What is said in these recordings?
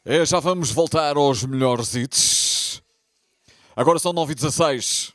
Já vamos voltar aos melhores hits. Agora são 9h16.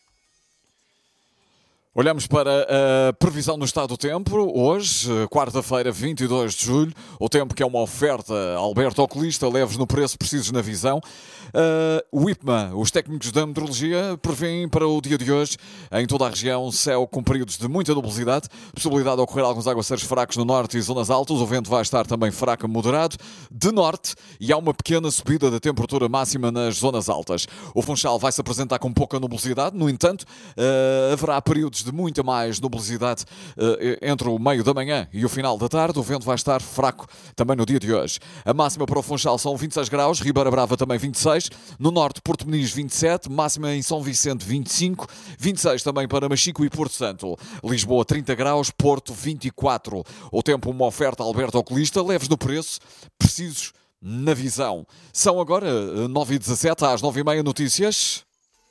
Olhamos para a previsão do estado do tempo. Hoje, quarta-feira, 22 de julho. O tempo que é uma oferta Alberto Oculista, leves no preço, precisos na visão. O IPMA, os técnicos da meteorologia, prevêem para o dia de hoje, em toda a região, céu com períodos de muita nubosidade, possibilidade de ocorrer alguns aguaceiros fracos no norte e zonas altas. O vento vai estar também fraco a moderado de norte e há uma pequena subida da temperatura máxima nas zonas altas. O Funchal vai se apresentar com pouca nubosidade, no entanto, haverá períodos de muita mais nubosidade entre o meio da manhã e o final da tarde. O vento vai estar fraco também no dia de hoje. A máxima para o Funchal são 26 graus, Ribeira Brava também 26, no norte Porto Meniz 27, máxima em São Vicente 25, 26 também para Machico e Porto Santo. Lisboa 30 graus, Porto 24. O tempo uma oferta Alberto Oculista, leves no preço, precisos na visão. São agora 9h17, às 9h30 notícias.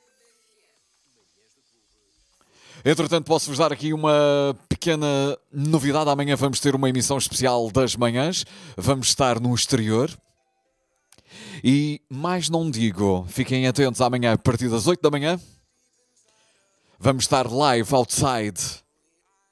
Entretanto, posso-vos dar aqui uma pequena novidade. Amanhã vamos ter uma emissão especial das manhãs. Vamos estar no exterior. E mais não digo, fiquem atentos amanhã a partir das 8 da manhã. Vamos estar live outside